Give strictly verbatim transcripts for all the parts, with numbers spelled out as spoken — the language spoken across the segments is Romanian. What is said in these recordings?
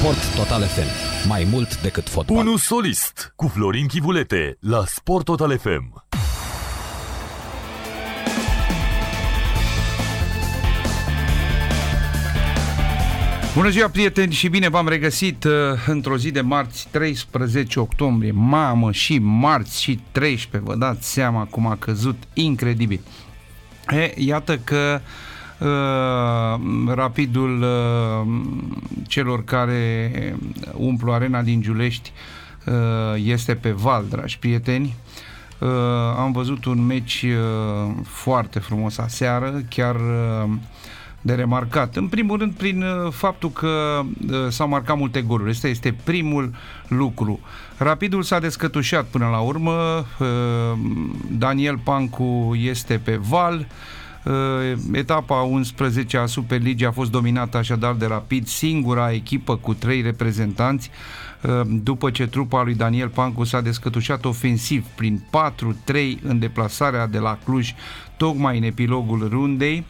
Sport Total F M. Mai mult decât fotbal. Unu solist cu Florin Chivulete la Sport Total F M. Bună ziua, prieteni, și bine v-am regăsit uh, într-o zi de marți, treisprezece octombrie. Mamă, și marți și treisprezece, vă dați seama cum a căzut, incredibil. E, iată că uh, rapidul uh, celor care umplu arena din Giulești uh, este pe val, dragi prieteni. Uh, am văzut un meci uh, foarte frumos aseară, chiar uh, de remarcat. În primul rând prin faptul că uh, s-au marcat multe goluri. Ăsta este primul lucru. Rapidul s-a descătușat până la urmă. Uh, Daniel Pancu este pe val. Uh, etapa a unsprezecea a Superligii a fost dominată așadar de Rapid, singura echipă cu trei reprezentanți, uh, după ce trupa lui Daniel Pancu s-a descătușat ofensiv prin patru trei în deplasarea de la Cluj, tocmai în epilogul rundei.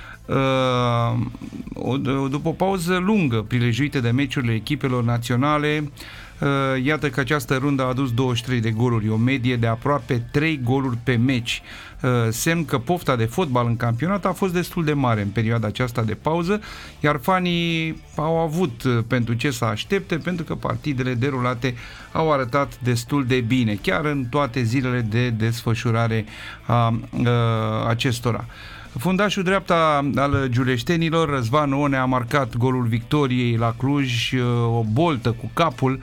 Uh, o, după o pauză lungă prilejuită de meciurile echipelor naționale, uh, iată că această rundă a adus douăzeci și trei de goluri, o medie de aproape trei goluri pe meci, uh, semn că pofta de fotbal în campionat a fost destul de mare în perioada aceasta de pauză, iar fanii au avut pentru ce să aștepte, pentru că partidele derulate au arătat destul de bine, chiar în toate zilele de desfășurare a uh, acestora. Fundașul dreapta al giuleștenilor, Răzvan One, a marcat golul victoriei la Cluj, o boltă cu capul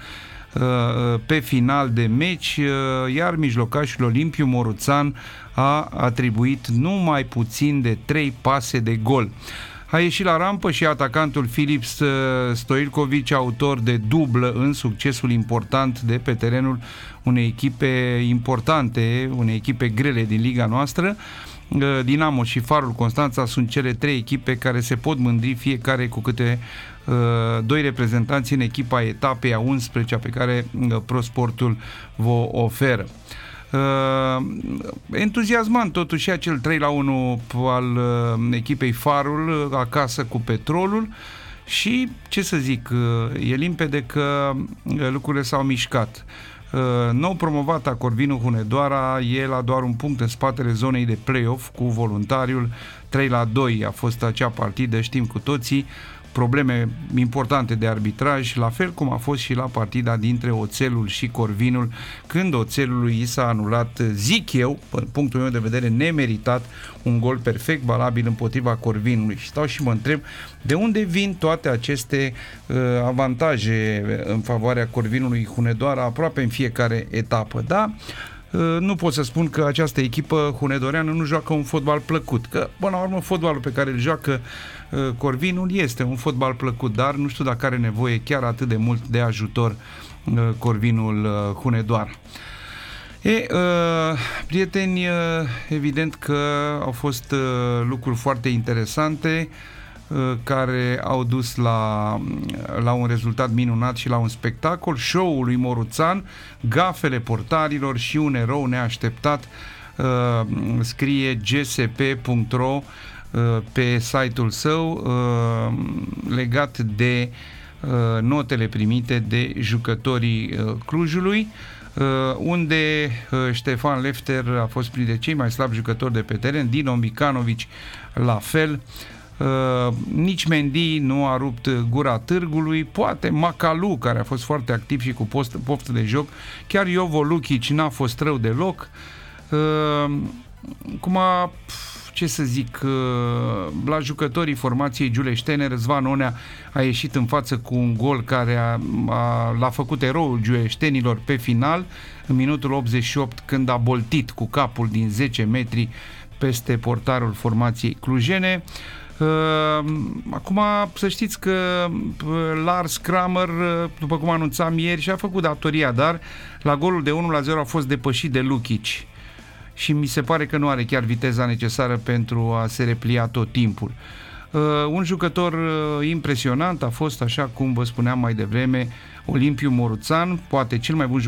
pe final de meci, iar mijlocașul Olimpiu Moruțan a atribuit numai puțin de trei pase de gol. A ieșit la rampă și atacantul Filips Stoilcovici, autor de dublă în succesul important de pe terenul unei echipe importante, unei echipe grele din liga noastră. Dinamo și Farul Constanța sunt cele trei echipe care se pot mândri fiecare cu câte uh, doi reprezentanți în echipa etapei a unsprezecea pe care uh, ProSportul vă oferă. Uh, entuziasmant totuși acel trei la unu al uh, echipei Farul uh, acasă cu Petrolul și, ce să zic, uh, e limpede că uh, lucrurile s-au mișcat. Uh, nou promovata Corvinu Hunedoara e la doar un punct în spatele zonei de play-off cu Voluntariul. Trei la doi a fost acea partidă, știm cu toții, probleme importante de arbitraj, la fel cum a fost și la partida dintre Oțelul și Corvinul, când Oțelului i s-a anulat, zic eu, în punctul meu de vedere, nemeritat, un gol perfect valabil împotriva Corvinului. Și stau și mă întreb de unde vin toate aceste uh, avantaje în favoarea Corvinului Hunedoara aproape în fiecare etapă, da? Uh, nu pot să spun că această echipă hunedoreană nu joacă un fotbal plăcut, că până la urmă fotbalul pe care îl joacă uh, Corvinul este un fotbal plăcut, dar nu știu dacă are nevoie chiar atât de mult de ajutor uh, Corvinul uh, Hunedoara. E, uh, prieteni, uh, evident că au fost uh, lucruri foarte interesante uh, care au dus la, la un rezultat minunat și la un spectacol. Show-ul lui Moruțan, gafele portarilor și un erou neașteptat, uh, scrie g s p punct r o uh, pe site-ul său, uh, legat de uh, notele primite de jucătorii uh, Clujului, Uh, unde uh, Ștefan Lefter a fost printre cei mai slabi jucători de pe teren, Dino Micanovici la fel, uh, nici Mendy nu a rupt gura târgului, poate Macalu, care a fost foarte activ și cu post, poftă de joc, chiar Jovo Lukic n-a fost rău deloc. Uh, cum a ce să zic, la jucătorii formației giuleștene, Răzvan Onea a ieșit în față cu un gol care a, a, l-a făcut eroul giuleștenilor pe final, în minutul optzeci și opt, când a boltit cu capul din zece metri peste portarul formației clujene. Acum să știți că Lars Kramer, după cum anunțam ieri, și-a făcut datoria, dar la golul de unu la zero a fost depășit de Lukic și mi se pare că nu are chiar viteza necesară pentru a se replia tot timpul. Uh, un jucător uh, impresionant a fost, așa cum vă spuneam mai devreme, Olimpiu Moruțan, poate cel mai bun jucător